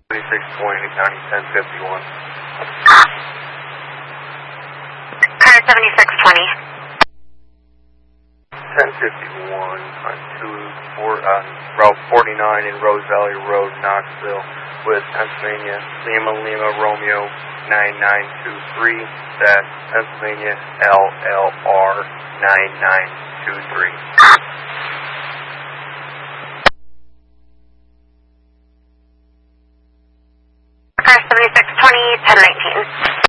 7620 to County 1051. Car 7620. 1051 on Route 49 in Rose Valley Road, Knoxville, with Pennsylvania Lima Romeo 9923, Pennsylvania LLR 9923. Car 7620, 1019.